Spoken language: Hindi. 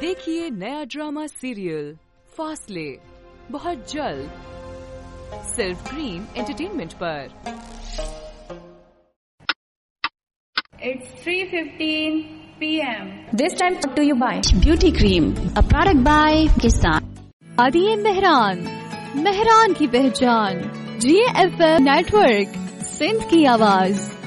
देखिए नया ड्रामा सीरियल फासले बहुत जल्द सिर्फ ग्रीन एंटरटेनमेंट पर। It's 3:15 p.m. This time brought to you by Beauty Cream, a product by Kisan. आदिए Mehran की पहचान, GFM नेटवर्क, सिंध की आवाज।